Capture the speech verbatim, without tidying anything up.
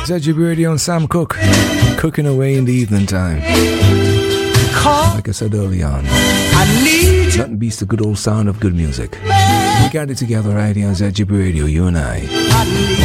Z G B Radio and Sam Cooke, cooking away in the evening time. Like I said early on, nothing beats the good old sound of good music. We got it together right here on Z G B Radio, you and I.